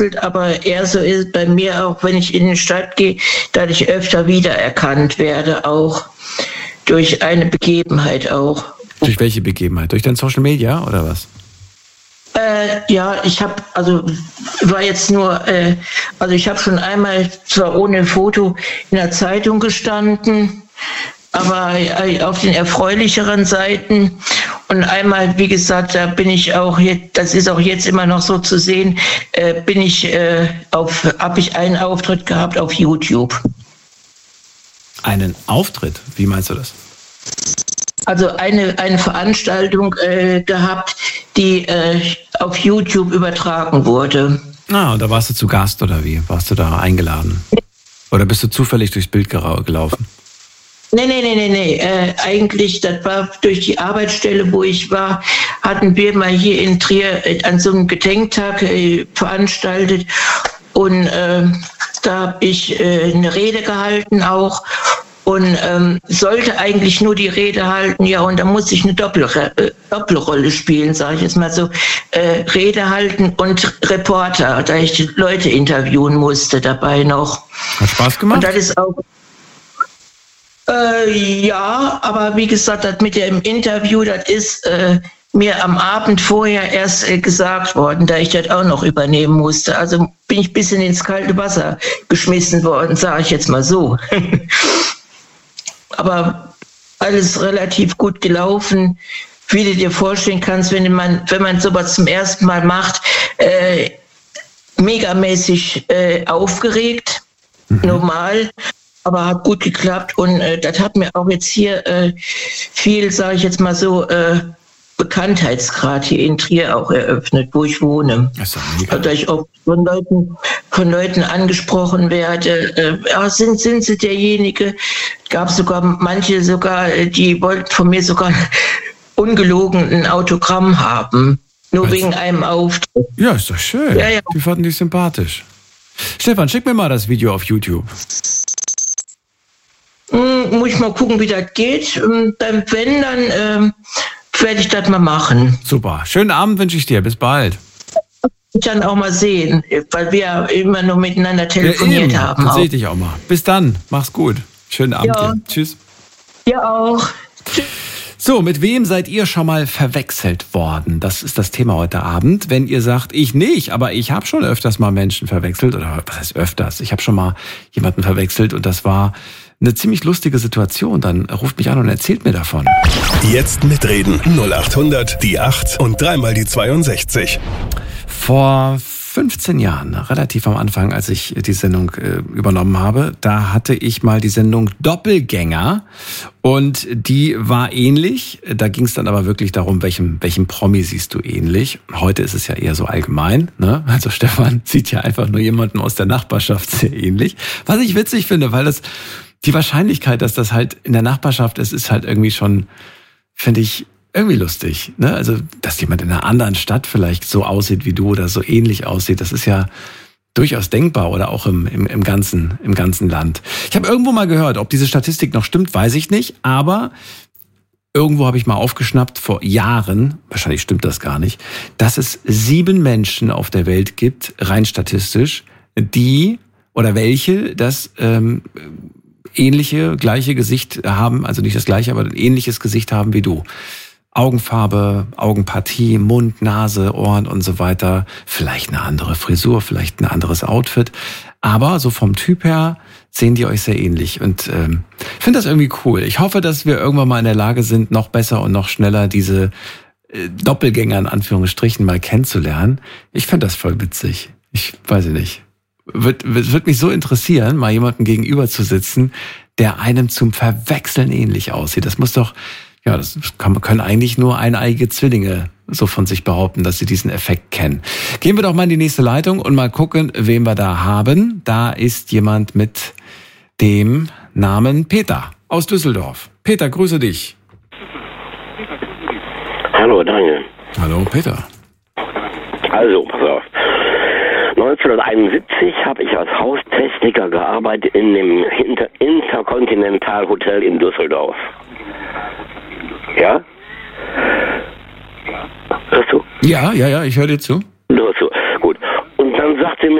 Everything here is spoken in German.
aber eher so ist es bei mir auch, wenn ich in die Stadt gehe, dass ich öfter wiedererkannt werde, auch durch eine Begebenheit auch. Durch welche Begebenheit? Durch dein Social Media oder was? Ja, ich habe schon einmal, zwar ohne Foto, in der Zeitung gestanden, aber auf den erfreulicheren Seiten. Und einmal, wie gesagt, da bin ich auch, das ist auch jetzt immer noch so zu sehen, habe ich einen Auftritt gehabt auf YouTube. Einen Auftritt? Wie meinst du das? Also eine Veranstaltung gehabt, die auf YouTube übertragen wurde. Ah, und da warst du zu Gast oder wie? Warst du da eingeladen? Oder bist du zufällig durchs Bild gelaufen? Nee. Eigentlich, das war durch die Arbeitsstelle, wo ich war, hatten wir mal hier in Trier an so einem Gedenktag veranstaltet. Und da habe ich eine Rede gehalten auch. Und sollte eigentlich nur die Rede halten, ja, und da musste ich eine Doppelrolle spielen, sage ich jetzt mal so, Rede halten und Reporter, da ich die Leute interviewen musste dabei noch. Hat Spaß gemacht? Und das ist auch, ja, aber wie gesagt, das mit dem Interview, das ist mir am Abend vorher erst gesagt worden, da ich das auch noch übernehmen musste. Also bin ich ein bisschen ins kalte Wasser geschmissen worden, sage ich jetzt mal so. Aber alles relativ gut gelaufen, wie du dir vorstellen kannst, wenn man sowas zum ersten Mal macht, megamäßig aufgeregt, normal, aber hat gut geklappt und das hat mir auch jetzt hier viel, sage ich jetzt mal so, Bekanntheitsgrad hier in Trier auch eröffnet, wo ich wohne. Da ich auch von Leuten angesprochen werde, sind Sie derjenige? Gab sogar manche die wollten von mir sogar ungelogen ein Autogramm haben, nur wegen einem Auftritt. Ja, ist doch schön. Ja. Die fanden dich sympathisch. Stefan, schick mir mal das Video auf YouTube. Muss ich mal gucken, wie das geht. Wenn, dann werde ich das mal machen. Super. Schönen Abend wünsche ich dir. Bis bald. Ich dann auch mal sehen, weil wir immer nur miteinander telefoniert haben. Dann sehe ich dich auch mal. Bis dann. Mach's gut. Schönen Abend dir. Tschüss. Ja auch. Tschüss. So, mit wem seid ihr schon mal verwechselt worden? Das ist das Thema heute Abend. Wenn ihr sagt, ich nicht, aber ich habe schon öfters mal Menschen verwechselt, oder was heißt öfters? Ich habe schon mal jemanden verwechselt und das war eine ziemlich lustige Situation. Dann ruft mich an und erzählt mir davon. Jetzt mitreden. 0800 die 8 und dreimal die 62. Vor 15 Jahren, relativ am Anfang, als ich die Sendung übernommen habe, da hatte ich mal die Sendung Doppelgänger und die war ähnlich. Da ging es dann aber wirklich darum, welchem Promi siehst du ähnlich. Heute ist es ja eher so allgemein, ne? Also Stefan sieht ja einfach nur jemanden aus der Nachbarschaft sehr ähnlich. Was ich witzig finde, weil die Wahrscheinlichkeit, dass das halt in der Nachbarschaft ist halt irgendwie schon, finde ich, irgendwie lustig, ne? Also, dass jemand in einer anderen Stadt vielleicht so aussieht wie du oder so ähnlich aussieht, das ist ja durchaus denkbar oder auch im ganzen Land. Ich habe irgendwo mal gehört, ob diese Statistik noch stimmt, weiß ich nicht, aber irgendwo habe ich mal aufgeschnappt vor Jahren, wahrscheinlich stimmt das gar nicht, dass es 7 Menschen auf der Welt gibt, rein statistisch, die oder welche das gleiche Gesicht haben, also nicht das gleiche, aber ein ähnliches Gesicht haben wie du. Augenfarbe, Augenpartie, Mund, Nase, Ohren und so weiter. Vielleicht eine andere Frisur, vielleicht ein anderes Outfit. Aber so vom Typ her sehen die euch sehr ähnlich. Und finde das irgendwie cool. Ich hoffe, dass wir irgendwann mal in der Lage sind, noch besser und noch schneller diese Doppelgänger in Anführungsstrichen mal kennenzulernen. Ich finde das voll witzig. Ich weiß nicht. Wird mich so interessieren, mal jemanden gegenüber zu sitzen, der einem zum Verwechseln ähnlich aussieht. Das muss doch... Ja, können eigentlich nur eineige Zwillinge so von sich behaupten, dass sie diesen Effekt kennen. Gehen wir doch mal in die nächste Leitung und mal gucken, wen wir da haben. Da ist jemand mit dem Namen Peter aus Düsseldorf. Peter, grüße dich. Hallo, Daniel. Hallo, Peter. Also, pass auf. 1971 habe ich als Haustechniker gearbeitet in dem Intercontinental Hotel in Düsseldorf. Ja? Hörst du? Ja, ich höre dir zu. Du hörst zu.